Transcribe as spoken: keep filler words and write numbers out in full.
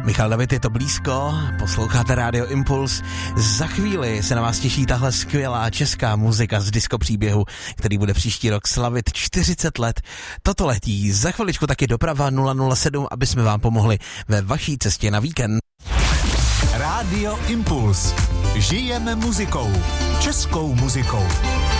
Michal David, je to blízko, posloucháte Rádio Impuls. Za chvíli se na vás těší tahle skvělá česká muzika z disco příběhu, který bude příští rok slavit čtyřicet let. Toto letí, za chviličku taky doprava nula nula sedm, aby jsme vám pomohli ve vaší cestě na víkend. Rádio Impuls. Žijeme muzikou. Českou muzikou.